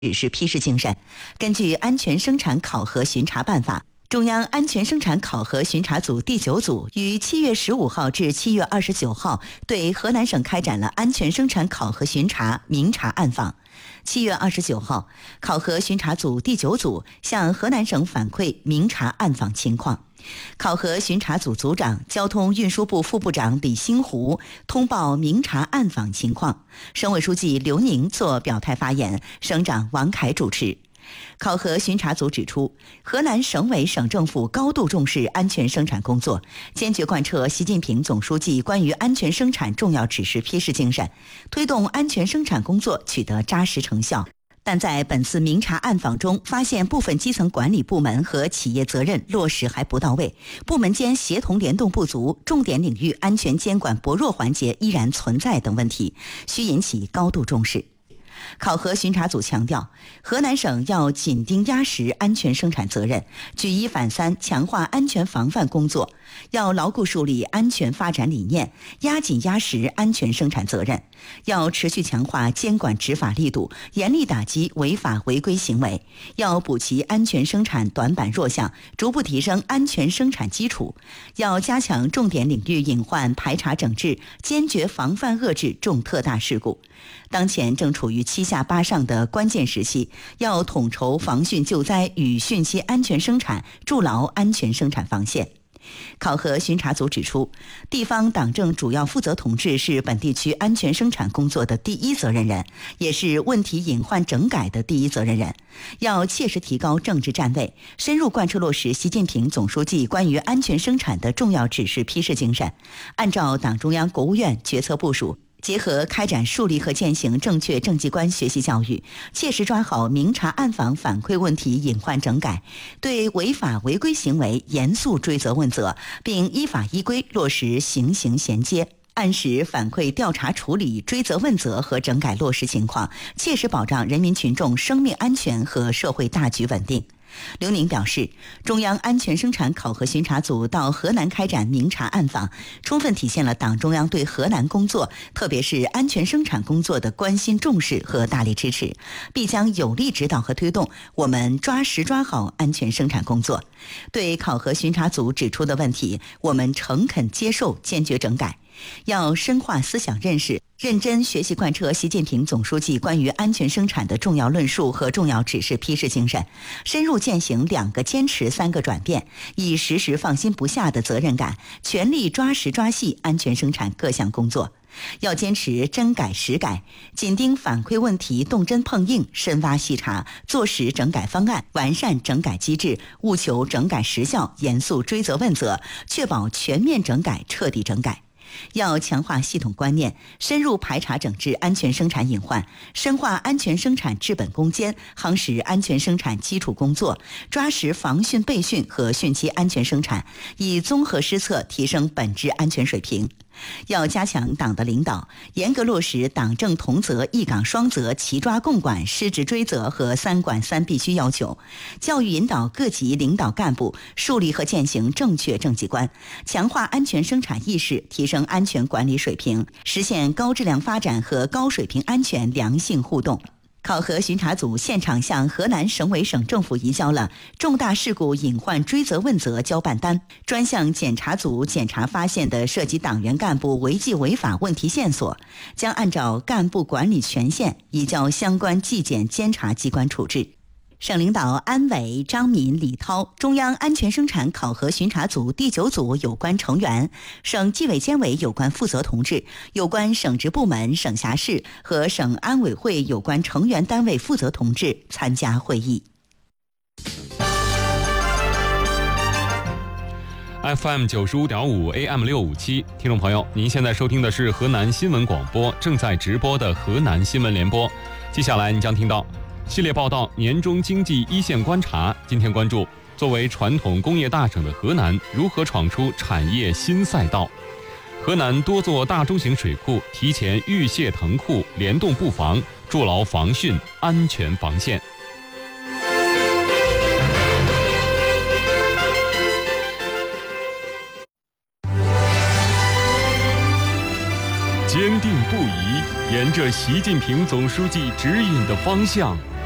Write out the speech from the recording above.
指示批示精神，根据《安全生产考核巡查办法》，中央安全生产考核巡查组第9组于7月15号至7月29号对河南省开展了安全生产考核巡查明察暗访。7月29号，考核巡查组第9组向河南省反馈明察暗访情况。考核巡查组组长、交通运输部副部长李兴湖通报明察暗访情况，省委书记刘宁作表态发言，省长王凯主持。考核巡查组指出，河南省委省政府高度重视安全生产工作，坚决贯彻习近平总书记关于安全生产重要指示批示精神，推动安全生产工作取得扎实成效。但在本次明察暗访中，发现部分基层管理部门和企业责任落实还不到位，部门间协同联动不足，重点领域安全监管薄弱环节依然存在等问题，需引起高度重视。考核巡查组强调，河南省要紧盯压实安全生产责任，举一反三强化安全防范工作，要牢固树立安全发展理念，压紧压实安全生产责任，要持续强化监管执法力度，严厉打击违法违规行为，要补齐安全生产短板弱项，逐步提升安全生产基础，要加强重点领域隐患排查整治，坚决防范遏制重特大事故。当前正处于7下8上的关键时期，要统筹防汛救灾与汛期安全生产，筑牢安全生产防线。考核巡查组指出，地方党政主要负责同志是本地区安全生产工作的第一责任人，也是问题隐患整改的第一责任人，要切实提高政治站位，深入贯彻落实习近平总书记关于安全生产的重要指示批示精神，按照党中央国务院决策部署，结合开展树立和践行正确政绩观学习教育，切实抓好明察暗访反馈问题隐患整改，对违法违规行为严肃追责问责，并依法依规落实刑刑衔接，按时反馈调查处理追责问责和整改落实情况，切实保障人民群众生命安全和社会大局稳定。刘宁表示，中央安全生产考核巡查组到河南开展明察暗访，充分体现了党中央对河南工作，特别是安全生产工作的关心重视和大力支持，必将有力指导和推动我们抓实抓好安全生产工作。对考核巡查组指出的问题，我们诚恳接受，坚决整改。要深化思想认识，认真学习贯彻习近平总书记关于安全生产的重要论述和重要指示批示精神，深入践行2个坚持3个转变，以时时放心不下的责任感，全力抓实抓细安全生产各项工作。要坚持真改实改，紧盯反馈问题动真碰硬，深挖细查，做实整改方案，完善整改机制，务求整改实效，严肃追责问责，确保全面整改彻底整改。要强化系统观念，深入排查整治安全生产隐患，深化安全生产治本攻坚，夯实安全生产基础工作，抓实防汛备汛和汛期安全生产，以综合施策提升本质安全水平。要加强党的领导，严格落实党政同责、一岗双责、齐抓共管、失职追责和3管3必须要求，教育引导各级领导干部树立和践行正确政绩观，强化安全生产意识，提升安全管理水平，实现高质量发展和高水平安全良性互动。考核巡查组现场向河南省委省政府移交了重大事故隐患追责问责交办单，专项检查组检查发现的涉及党员干部违纪违法问题线索，将按照干部管理权限移交相关纪检监察机关处置。省领导安委张敏、李涛，中央安全生产考核巡查组第9组有关成员，省纪委监委有关负责同志，有关省直部门、省辖市和省安委会有关成员单位负责同志参加会议。 FM 95.5 AM 657，听众朋友，您现在收听的是河南新闻广播正在直播的河南新闻联播。接下来你将听到系列报道年中经济一线观察。今天关注作为传统工业大省的河南如何闯出产业新赛道。河南多座大中型水库提前预泄腾库，联动布防，筑牢防汛安全防线。坚定不移，沿着习近平总书记指引的方向，